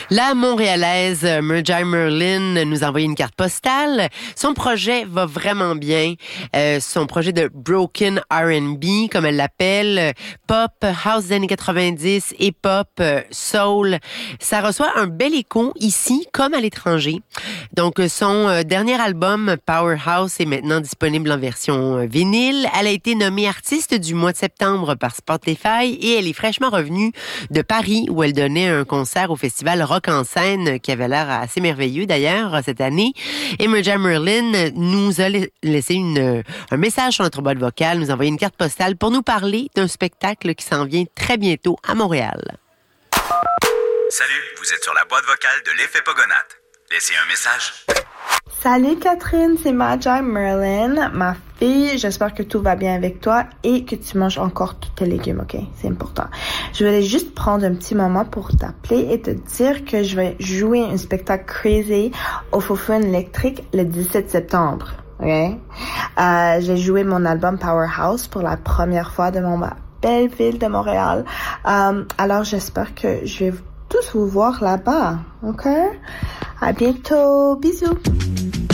La Montréalaise Merjai Merlin nous a envoyé une carte postale. Son projet va vraiment bien. Son projet de Broken R&B, comme elle l'appelle, pop, house des années 90 et pop, soul. Ça reçoit un bel écho ici comme à l'étranger. Donc, son dernier album, Powerhouse, est maintenant disponible en version vinyle. Elle a été nommée artiste du mois de septembre par Spotify et elle est fraîchement revenue de Paris où elle donnait un concert au festival Rock en scène qui avait l'air assez merveilleux d'ailleurs cette année. Et Merjai Merlin nous a laissé un message sur notre boîte vocale, nous a envoyé une carte postale pour nous parler d'un spectacle qui s'en vient très bientôt à Montréal. Salut, vous êtes sur la boîte vocale de l'Effet Pogonat. Laissez un message. Salut Catherine, c'est Merjai Merlin, ma fille. J'espère que tout va bien avec toi et que tu manges encore tous tes légumes, ok? C'est important. Je voulais juste prendre un petit moment pour t'appeler et te dire que je vais jouer un spectacle crazy au Faux-Fun électrique le 17 septembre, ok? J'ai joué mon album Powerhouse pour la première fois dans ma belle ville de Montréal. Alors j'espère que je vais tous vous voir là-bas, ok? À bientôt, bisous!